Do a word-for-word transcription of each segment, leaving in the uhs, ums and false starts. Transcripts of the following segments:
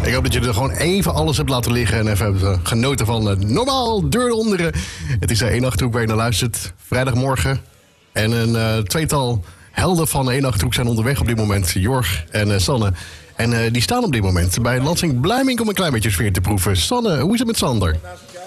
Ik hoop dat je er gewoon even alles hebt laten liggen en even hebt uh, genoten van uh, normaal deur onderen. Het is de Eenachterhoek waar je naar luistert. Vrijdagmorgen. En een uh, tweetal helden van de Eenachterhoek zijn onderweg op dit moment. Jorg en uh, Sanne. En uh, die staan op dit moment bij Lansing Blijmink om een klein beetje sfeer te proeven. Sanne, hoe is het met Sander?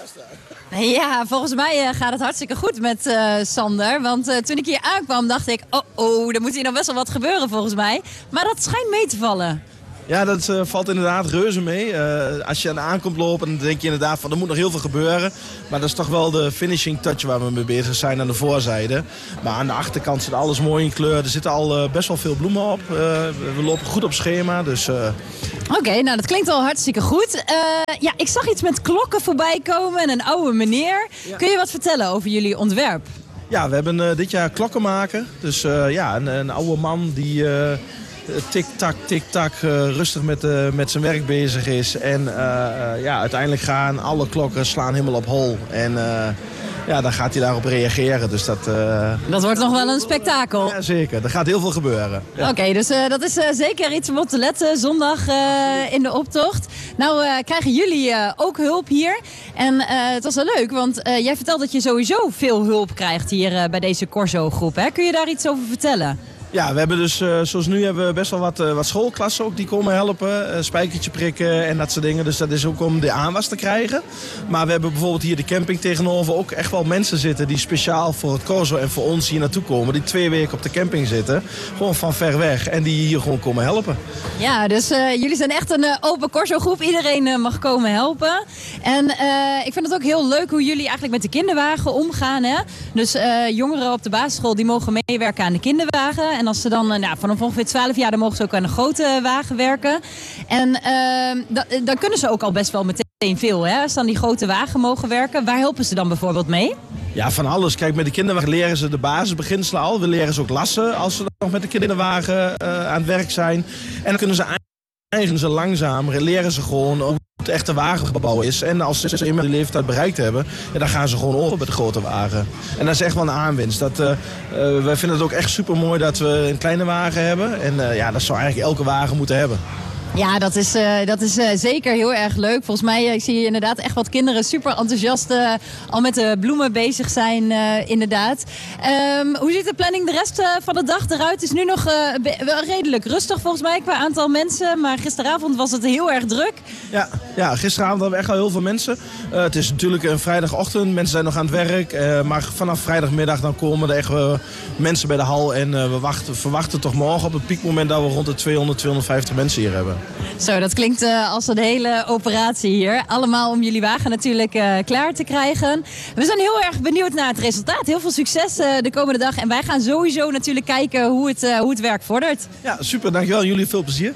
Ja, volgens mij uh, gaat het hartstikke goed met uh, Sander. Want uh, toen ik hier aankwam dacht ik, oh oh, er moet hier nog best wel wat gebeuren volgens mij. Maar dat schijnt mee te vallen. Ja, dat uh, valt inderdaad reuze mee. Uh, als je aan de aankomt lopen, dan denk je inderdaad van er moet nog heel veel gebeuren. Maar dat is toch wel de finishing touch waar we mee bezig zijn aan de voorzijde. Maar aan de achterkant zit alles mooi in kleur. Er zitten al uh, best wel veel bloemen op. Uh, we lopen goed op schema, dus... Uh... Oké, okay, nou dat klinkt al hartstikke goed. Uh, ja, ik zag iets met klokken voorbij komen en een oude meneer. Ja. Kun je wat vertellen over jullie ontwerp? Ja, we hebben uh, dit jaar klokken maken. Dus uh, ja, een, een oude man die... Uh, tik-tak, tik-tak, uh, rustig met, uh, met zijn werk bezig is. En uh, uh, ja, uiteindelijk gaan alle klokken slaan helemaal op hol. En uh, ja, dan gaat hij daarop reageren. Dus dat, uh... dat wordt nog wel een spektakel. Ja, zeker. Er gaat heel veel gebeuren. Ja. Oké, okay, dus uh, dat is uh, zeker iets om op te letten. Zondag uh, in de optocht. Nou uh, krijgen jullie uh, ook hulp hier. En uh, het was wel leuk, want uh, jij vertelt dat je sowieso veel hulp krijgt hier uh, bij deze Corso-groep. Hè? Kun je daar iets over vertellen? Ja, we hebben dus, uh, zoals nu hebben we best wel wat, uh, wat schoolklassen ook die komen helpen. Uh, spijkertje prikken en dat soort dingen. Dus dat is ook om de aanwas te krijgen. Maar we hebben bijvoorbeeld hier de camping tegenover ook echt wel mensen zitten die speciaal voor het Corso en voor ons hier naartoe komen. Die twee weken op de camping zitten. Gewoon van ver weg. En die hier gewoon komen helpen. Ja, dus uh, jullie zijn echt een uh, open Corso groep. Iedereen uh, mag komen helpen. En uh, ik vind het ook heel leuk hoe jullie eigenlijk met de kinderwagen omgaan. Hè? Dus uh, jongeren op de basisschool die mogen meewerken aan de kinderwagen. En als ze dan, nou, vanaf ongeveer twaalf jaar, dan mogen ze ook aan een grote wagen werken. En uh, da, dan kunnen ze ook al best wel meteen veel, hè? Als ze dan die grote wagen mogen werken. Waar helpen ze dan bijvoorbeeld mee? Ja, van alles. Kijk, met de kinderwagen leren ze de basisbeginselen al. We leren ze ook lassen als ze nog met de kinderwagen uh, aan het werk zijn. En dan kunnen ze eigen ze langzaam, leren ze gewoon hoe het echte wagenbouw is. En als ze eenmaal die leeftijd bereikt hebben, ja, dan gaan ze gewoon over met de grote wagen. En dat is echt wel een aanwinst. Dat, uh, uh, wij vinden het ook echt super mooi dat we een kleine wagen hebben. En uh, ja, dat zou eigenlijk elke wagen moeten hebben. Ja, dat is, uh, dat is uh, zeker heel erg leuk. Volgens mij uh, ik zie je inderdaad echt wat kinderen super enthousiast uh, al met de bloemen bezig zijn, uh, inderdaad. Um, hoe ziet de planning de rest uh, van de dag eruit? Het is nu nog uh, be- wel redelijk rustig volgens mij qua aantal mensen. Maar gisteravond was het heel erg druk. Ja, ja gisteravond hadden we echt al heel veel mensen. Uh, het is natuurlijk een vrijdagochtend. Mensen zijn nog aan het werk. Uh, maar vanaf vrijdagmiddag dan komen er echt uh, mensen bij de hal. En uh, we wachten, verwachten toch morgen op het piekmoment dat we rond de tweehonderd, tweehonderdvijftig mensen hier hebben. Zo, dat klinkt uh, als een hele operatie hier. Allemaal om jullie wagen natuurlijk uh, klaar te krijgen. We zijn heel erg benieuwd naar het resultaat. Heel veel succes uh, de komende dag. En wij gaan sowieso natuurlijk kijken hoe het, uh, hoe het werk vordert. Ja, super. Dankjewel. Jullie veel plezier.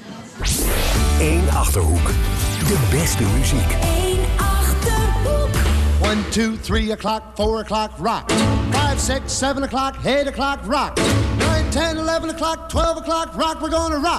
Eén Achterhoek. De beste muziek. Eén Achterhoek. One, two, three o'clock, four o'clock, rock. Five, six, seven o'clock, eight o'clock, rock. Nine, ten, eleven o'clock, twelve o'clock, rock. We're gonna rock.